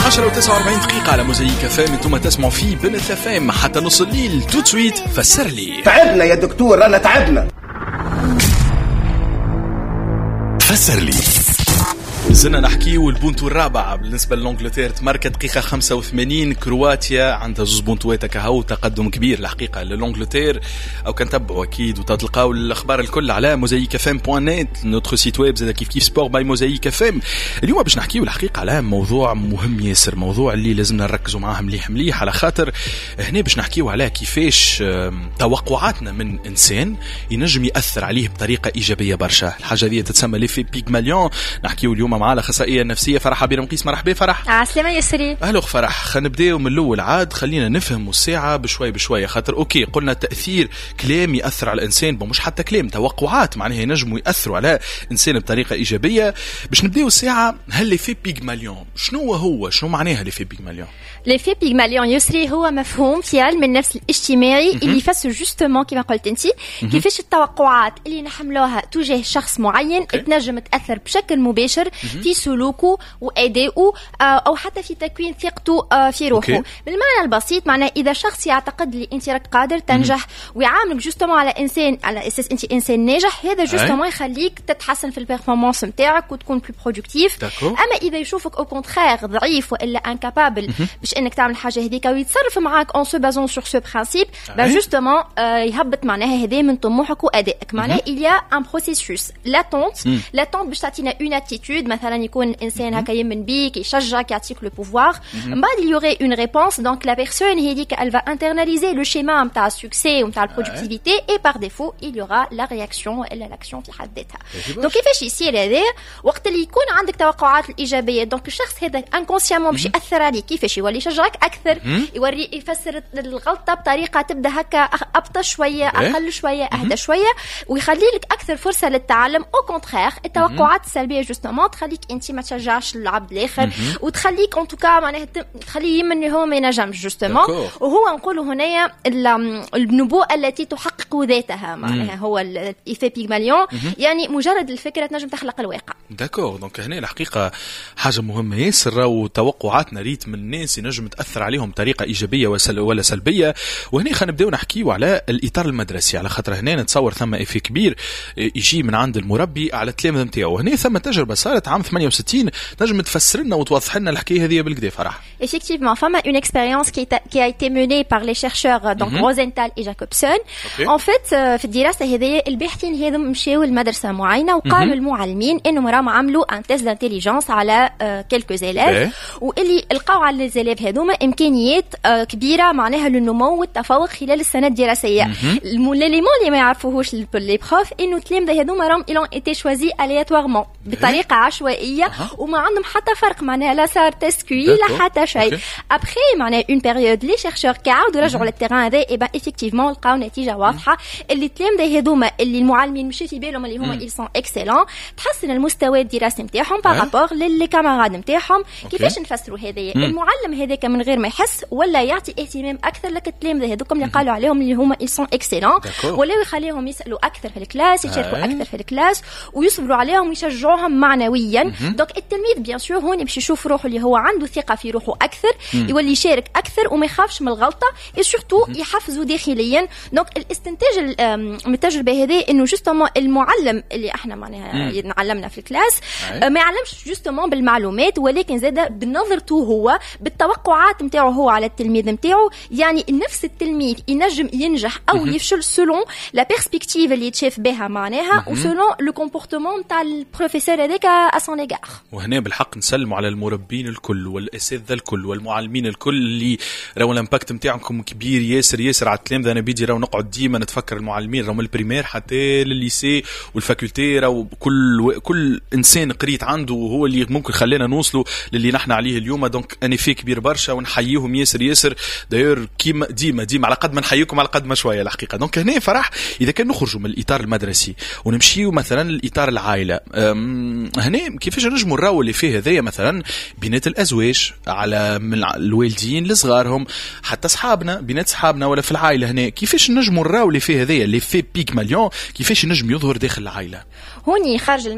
10 و49 دقيقة على موزايك فام. انتم تسمعوا فيه بنت فام حتى نص الليل. تو تسويت فسر لي. تعبنا يا دكتور، أنا تعبنا. فسر لي. زلنا نحكيو البونتو الرابعة بالنسبة للانجلتير، تماركت دقيقة 85. كرواتيا عندها زوز بونتوات كهو، تقدم كبير الحقيقة للانجلتير. أو كنتبعوا أكيد وتلقاو الأخبار الكل على mosaicfm.net نوتر سيت ويب زاد كيف سبور باي موزايك فام. اليوم باش نحكيو الحقيقة على موضوع مهم ياسر، موضوع اللي لازمنا نركزوا معاه مليح على خاطر هنا باش نحكيو على كيفاش توقعاتنا من إنسان ينجم يأثر عليه بطريقة إيجابية برشا. الحاجة هذه تتسمى ليفي بيغماليون. نحكيو اليوم مع الأخصائية النفسية فرح عبير مقيس. مرحبا فرح. عسلامة يسري. أهلا فرح. خلينا نبداو من الأول عاد، خلينا نفهم الساعة بشوية خاطر أوكي قلنا تأثير كلام يأثر على الإنسان، مش حتى كلام، توقعات معناها ينجموا يأثروا على إنسان بطريقة إيجابية. باش نبداو الساعة هل ليفي بيغماليون شنو معناها ليفي بيغماليون؟ ليفي بيغماليون يسري هو مفهوم في علم النفس الاجتماعي اللي يفسر جوستومون كما قلت انت كيفاش التوقعات اللي نحملوها تجاه شخص معين تنجم تأثر بشكل مباشر في سلوكه وأدائه أو حتى في تكوين ثقته في روحه. بالمعنى البسيط معناه إذا شخص يعتقد لي أنت راك قادر تنجح ويعاملك جوستومون على إنسان على أساس أنت إنسان ناجح، هذا جوستومون يخليك تتحسن في البرفورمانس نتاعك وتكون بلو برودكتيف. أما إذا يشوفك أو كونترير ضعيف وإلا انكابابل باش إنك تعمل حاجة هذيك ويتصرف معاك أون سو بازون سور سو برانسيب، جوستومون يهبط معناها هذا من طموحك وأدائك. معناه il y a un processus l'attente باش تعطينا une attitude. مثلا يكون إنسان هكا يمن بيك يشجعك يعطيك لو بوفوار، من بعد il y aurait une réponse. donc la personne هذيك elle va internaliser le schéma نتاع السكسي ونتاع البرودكتيفيتي et par défaut il y aura la réaction إلا l'action في حد ذاتها. donc كيفاش يصير هذا وقت اللي يكون عندك توقعات الإيجابية؟ donc الشخص هذا inconsciemment باش يأثر عليك، كيفاش يولي يشجعك أكثر، يوري يفسر الغلطة بطريقة تبدأ هكا أبطأ شوية أقل شوية أهدى شوية ويخلي لك أكثر فرصة للتعلم. au contraire التوقعات السلبية جوستومون تخليك انت ما تشجعش العبد الاخر وتخليك ان توكا معناها تخليه يمن هو ما ينجمش جوستومون. وهو نقول هنا النبوءه التي تحقق ذاتها معناها هو الايفي بيغماليون، يعني مجرد الفكره تنجم تخلق الواقع. داكور. دونك هنا الحقيقه حاجه مهمه ياسر، وتوقعاتنا ريت من الناس ينجم تاثر عليهم بطريقه ايجابيه ولا سلبيه. وهنا خلينا نبداو نحكيو على الاطار المدرسي، على خاطر هنا نتصور ثم ايفي كبير يجي من عند المربي على التلامذه نتاعو. هنا ثم تجربه صارت عام 68 نجم تفسر لنا وتوضح لنا الحكايه هذه بالكدا فرح. Effectivement, une expérience qui a été menée par les chercheurs donc Rosenthal et Jacobson. En fait في الدراسه هذه الباحثين هذم مشاو لمدرسه معينه وقالوا المعلمين انهم راهم عملوا ان تيست دانتيليجنس على كلكو زيلاف، واللي لقاو على الزيلاف هذوما امكانيات كبيره معناها للنمو والتفوق خلال السنه الدراسيه. الاليمون اللي ما يعرفوهوش لي بروف انه التلامذه هذوما راهم ils ont été choisis aléatoirement بطريقه عشوائيه وما عندهم حتى فرق معناها لا صار تسكوي لا حتى شيء. ابخي معناها اون بيريود لي شيرشور كاعدوا رجعوا للتيران هذا اي با ايفيكتيفمون لقاو نتيجه واضحه اللي التلامذه هذوما اللي المعلمين مشي في بالهم اللي هما ils sont excellents تحسن المستوى الدراسي نتاعهم بارابور للي كاماراد نتاعهم. كيفاش نفسروا هذايا؟ المعلم هذاك من غير ما يحس ولا يعطي اهتمام اكثر لك التلامذه هذوكم اللي قالوا عليهم اللي هما ils sont excellents، ولا يخليهم يسالوا اكثر في الكلاس، يشاركوا اكثر في الكلاس ويصبروا عليهم ويشجعوهم معنويا. دونك التلميذ بيان سور هون باش يشوف روحه اللي هو عنده ثقه في روحه اكثر، يولي يشارك اكثر وما يخافش من الغلطه، وسورتو يحفزه داخليا. دونك الاستنتاج من التجربه هذه انه جوستومون المعلم اللي احنا معناها نعلمنا في الكلاس ما يعلمش جوستومون بالمعلومات، ولكن زاد بنظرته هو بالتوقعات نتاعو هو على التلميذ نتاعو. يعني نفس التلميذ ينجم ينجح او يفشل سولون لا بيرسبكتيف اللي يتشاف بها معناها وسولون لو كومبورتمون تاع البروفيسور هذاك ا سون ليغار. وهنا بالحق نسلموا على المربين الكل والاساتذه الكل والمعلمين الكل اللي راهو الامباكت نتاعكم كبير ياسر على التلامذه. انا بيجي راهو نقعد ديما نتفكر المعلمين راهو من البريمير حتى للليسي والفاكولتي، راهو كل انسان قريت عنده هو اللي ممكن خلينا نوصلوا للي نحن عليه اليوم. دونك اني في كبير برشا ونحييهم ياسر داير كيما ديما على قد ما نحييكم على قد ما شويه الحقيقه. دونك هنا فرح اذا كان نخرجوا من الاطار المدرسي ونمشيو مثلا لاطار العائله، هنا كيفاش نجموا نراو اللي فيه هذايا مثلا بينات الازواج على من الوالدين لصغارهم حتى اصحابنا بينات اصحابنا ولا في العائله، هنا كيفاش نجموا نراو اللي فيه هذايا اللي في بيغماليون كيفاش نجم يظهر داخل العائله؟ هوني خارج المدرسه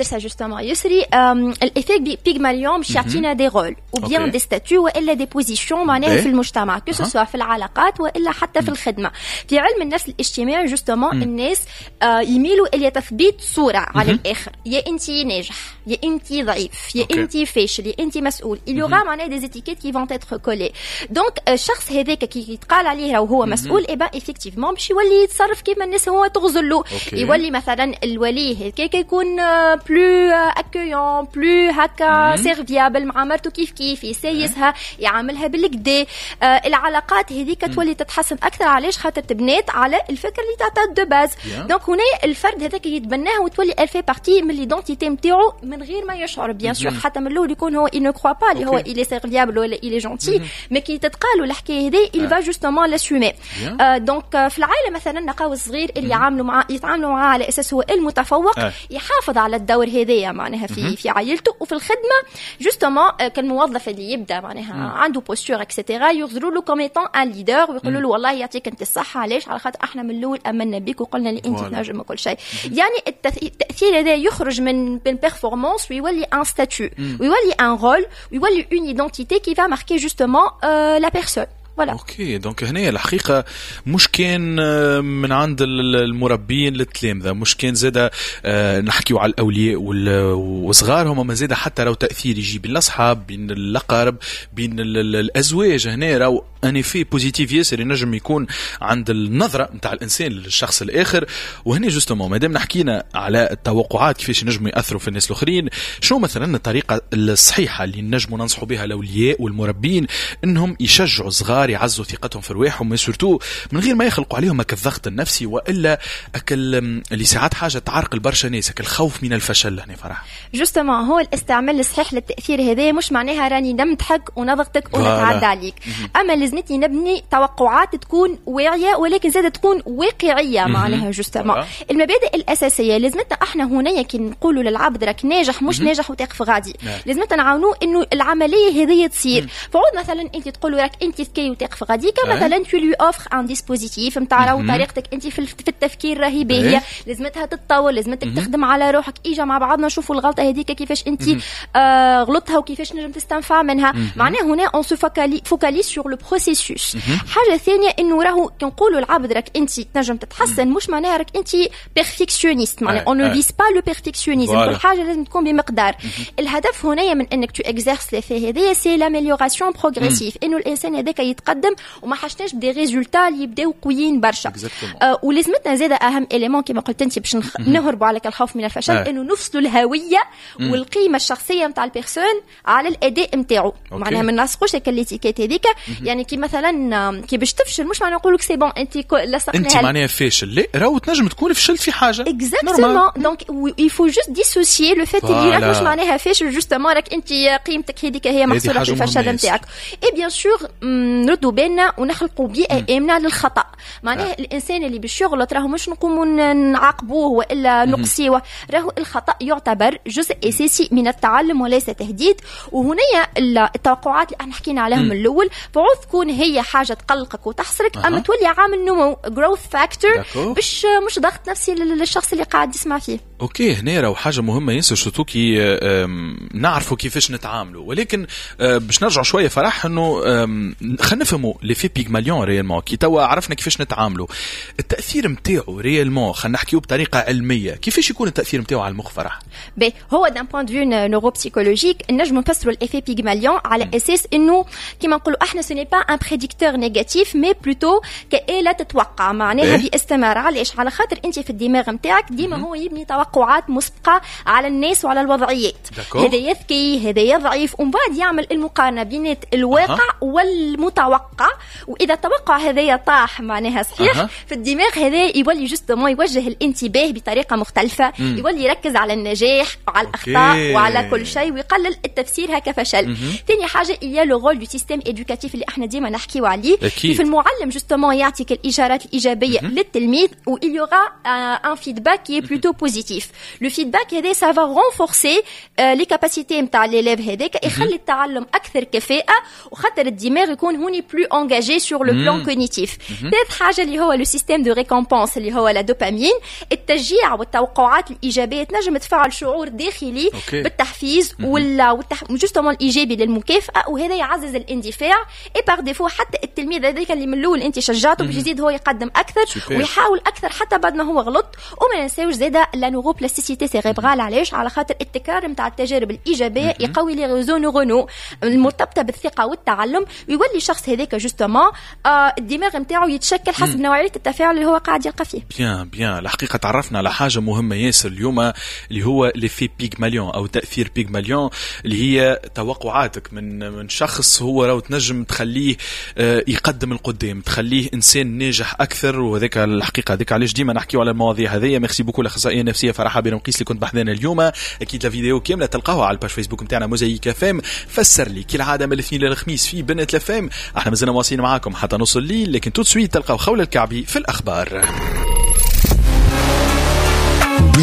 المدرسه جوستومون يسري الافيك بيغماليون باش يعطينا دي رول وبيان دي ستاتيو والا دي بوزيشن معناها في المجتمع كو سوا في العلاقات والا حتى في الخدمه. في علم النفس الاجتماعي جوستومون الناس يميلوا الى تثبيت صوره على الاخر، يا انت ناجح يا انت ضعيف يا انت فاشل يا انت مسؤول. il y aura معناها des étiquettes qui vont être collées. donc الشخص هذاك كي يتقال عليه وهو مسؤول اي با افيكتيفمون باش يولي يتصرف كيما الناس هو تغزلو. يولي مثلا الولي هكاك يكون بلو اكيون بلو هكا سيرفيابل مع مرته كيف يسايسها يعاملها بالكدا. العلاقات هذيك تولي تتحسن اكثر. علاش؟ خاطر تبنات على الفكر اللي تعطى دو باز. دونك هنا الفرد هذاك يتبناه وتولي الفي بارتي من ليدونتيتي نتاعو من غير ما يشعر. بيان سور حتى من الاول يكون هو il ne croit pas اللي هو il est serviable ولا il est gentil mais كي تتقالوا الحكايه هذه il va justement l'assumer. دونك في العائله مثلا نلقاو الصغير اللي يتعاملوا معاه على اساس هو المتفوق يحافظ على الدور هذايا معناها في عائلته. وفي الخدمه جوستومون كالموظف اللي يبدا معناها عنده بوستور اكسيتيرا يغزروا له كوم ايتون ان ليدر ويقولوا له والله يعطيك انت الصحه. علاش؟ على خاطر احنا من الاول امنا بك وقلنا لي انت تنجم كل شيء. يعني التاثير هذا يخرج من بيرفورمانس ويولي ان ستاتيو ويولي ان رول ويولي اون ايدنتيتي كي فا ماركي جوستومون لا بيرسون. ولا اوكي دونك هنا الحقيقه مش كان من عند المربين للتلامذه، مش كان زاده نحكيوا على الاولياء وصغارهم، ما زاده حتى لو تاثير يجي بين الاصحاب بين الاقارب بين الازواج. هنا راهو اني في بوزيتيف ياسر ينجم يكون عند النظره نتاع الانسان للشخص الاخر. وهنا جوستومون مادام نحكينا على التوقعات كيفاش ينجموا ياثروا في الناس الاخرين، شنو مثلا الطريقه الصحيحه اللي نجموا ننصحوا بها الاولياء والمربين انهم يشجعوا الصغار يعزوا ثقتهم في رواحهم وسورتو من غير ما يخلقوا عليهم الضغط النفسي والا اللي ساعات حاجه تعرق البرشا ناس الخوف من الفشل. هنا فرح جوستومون هو الاستعمال الصحيح للتاثير هذا مش معناها راني نمدحك ونضغطك ونتعدى عليك، اما لازمتني نبني توقعات تكون واعيه ولكن زاد تكون واقعيه معناها. جوستومون المبادئ الاساسيه لازمتنا احنا هنا كي نقولوا للعبد راك ناجح مش ناجح وتقف غادي، لازمتنا نعاونوه انه العمليه هذه تصير. فعود مثلا انت تقولوا راك انت ذكي وتقف غادي مثلا tu lui offres un dispositif نتاع طريقتك انت في التفكير راهي باهيه، لازمتها تتطور، لازمتك تخدم على روحك. اجا مع بعضنا نشوفوا الغلطه هذيك كيفاش انت غلطتها وكيفاش نجم تستنفع منها. معناه هنا اون سو فوكاليز سور لو بروسيسوس. حاجه ثانيه انه راهو كنقولوا العبد راك انت تنجم تتحسن مش معناها راك انت بيرفكسيونيست. معناه اون نو فيس با لو بيرفكسيونيزم، كل حاجه لازم تكون بمقدار. الهدف هنا من انك تو اكزيرس لي في هذه سي لاميليوراسيون بروغريسيف، انه الانسان هذاك يتقدم وما حشناش بدي ريزولتا اللي يبداو قويين برشا. ولازمتنا زاده اهم اليمون كما قلت انت باش نهربوا على الخوف من الفشل، انه نفصلوا الهويه والقيمه الشخصيه نتاع البيرسون على الاداء نتاعو. معناها ما نسقوش الاتيكيت هذيك. يعني كي مثلا كي باش تفشل مش معناه نقولوا سي بون انت لصقناها انت معناها فاشل، لا راهو تنجم تكون فشلت في حاجه اكزاكتومون. دونك il faut juste dissocier le fait اللي راك مش معناها فاشل جوستومون راك انت قيمتك هذيك هي محصوره في الفشل نتاعك. اي بيان سور نردوا بالنا ونخلقوا بيئه امنه للخطا. معناه الانسان اللي باش يغلط راهو مش نقوموا نعاقبوه والا نقصيوه، راهو الخطا يعتبر جزء اساسي من التعلم وليس تهديد. وهنا التوقعات اللي احنا حكينا عليهم من الاول بعوض تكون هي حاجه تقلقك وتحصرك، اما تولي عامل نمو جروث فاكتور باش مش ضغط نفسي للشخص اللي قاعد يسمع فيه. اوكي هنا راهو حاجه مهمه ياسر شتو كي نعرفوا كيفاش نتعاملوا. ولكن باش نرجع شويه فرح انه خلينا نفهموا لي في بيغماليون ريالمون كي توا عرفنا كيفاش نتعاملوا. التاثير نتاعو ريالمون خلينا نحكيو بطريقه علميه، كيفاش يكون التاثير نتاعو على المخ فرح؟ بي هو دان بوين دو فيو نوروبسيكولوجيك نجموا نفسروا الايفي بيغماليون على اساس انه كيما نقولوا احنا سو ني با ان بريديكتور نيجاتيف مي بلوتو كاله تتوقع. معناها باستمرار. علاش؟ على خاطر انت في الدماغ نتاعك ديما هو يبني توقعات مسبقه على الناس وعلى الوضعيات. هذا يذكي هذا ضعيف، ومن بعد يعمل المقارنه بين الواقع والمتوقع. واذا التوقع هذايا طاح معناها صحيح في الدماغ هذا يولي جوستومون يوجه الانتباه بطريقه مختلفه، يولي يركز على النجاح وعلى الاخطاء وعلى كل شيء ويقلل التفسير هكا فشل. ثاني حاجه il y a le rôle du système éducatif اللي احنا ديما نحكيو عليه كيف المعلم جوستومون يعطيك الاشارات الايجابيه للتلميذ و il y aura un feedback qui est plutôt positif. Le feedback هذا ça va renforcer les capacités نتاع l'élève هذاك يخلي التعلم اكثر كفاءه وخاطر الدماغ يكون هوني plus engagé sur le plan cognitif. ثالث حاجه اللي هو le système de récompense اللي هو la dopamine. التشجيع والتوقعات الايجابيه تنجم تفعل شعور داخلي بالتحفيز ولا جوستومون الايجابي للمكافاه وهذا يعزز الاندفاع. اي باغ ديفو حتى التلميذ هذاك اللي من الاول انت شجعته باش يزيد هو يقدم اكثر ويحاول اكثر حتى بعد ما هو غلط. وما ننساوش زاده لا نوروبلاستيسيتي سيريبرال. علاش؟ على خاطر التكرار نتاع التجارب الايجابيه يقوي لي ريزو نورونو المرتبطه بالثقه والتعلم ويولي الشخص هذاك جوستومون الدماغ نتاعو يتشكل حسب نوعيه التفاعل اللي هو قاعد يلقى فيه. بيان الحقيقه تعرفنا على حاجه مهمه ياسر اليوم اللي هو ليفي بيغماليون او تاثير بيغماليون اللي هي توقعاتك من شخص هو راهو تنجم تخليه يقدم القدام تخليه انسان ناجح اكثر. وهذاك الحقيقه هذيك علاش ديما نحكيو على المواضيع هذيا. ميرسي بوكو الاخصائيه النفسيه فرحه بن قيس اللي كنت بحذانا اليوم. اكيد لا فيديو كامله تلقاوها على الباج فيسبوك نتاعنا موزايك فام. فسر لي كالعاده من الاثنين للخميس في بنات لفام. احنا مازلنا مواصلين معاكم حتى نوصل الليل لكن تو سويت تلقاو خول الكعبي في الاخبار.